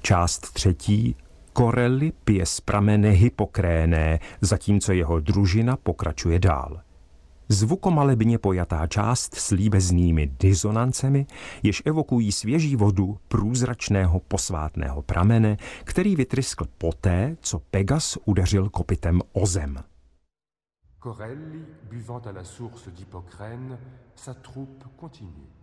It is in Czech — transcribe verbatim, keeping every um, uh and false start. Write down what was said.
Část třetí. Corelli pije z pramene Hippokréné, zatímco jeho družina pokračuje dál. Zvukomalebně pojatá část s líbeznými disonancemi, jež evokují svěží vodu průzračného posvátného pramene, který vytryskl poté, co Pegas udeřil kopytem o zem. Corelli, buvant à la source d'Hippocrène, sa troupe continue.